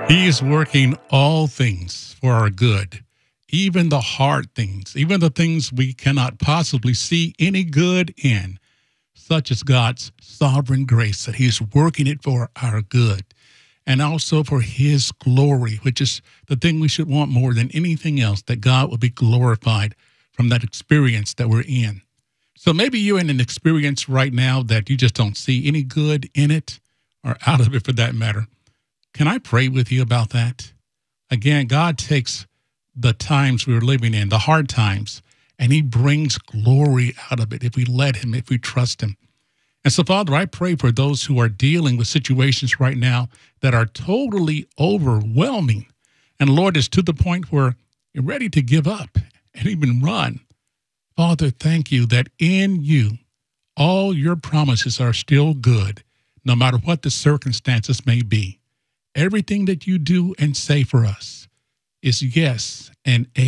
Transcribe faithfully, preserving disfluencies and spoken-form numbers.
He is working all things for our good, even the hard things, even the things we cannot possibly see any good in, such as God's sovereign grace, that He's working it for our good and also for His glory, which is the thing we should want more than anything else, that God will be glorified from that experience that we're in. So maybe you're in an experience right now that you just don't see any good in it or out of it for that matter. Can I pray with you about that? Again, God takes the times we're living in, the hard times, and He brings glory out of it if we let Him, if we trust Him. And so, Father, I pray for those who are dealing with situations right now that are totally overwhelming. And Lord, it's to the point where you're ready to give up and even run. Father, thank you that in you, all your promises are still good, no matter what the circumstances may be. Everything that you do and say for us is yes and amen.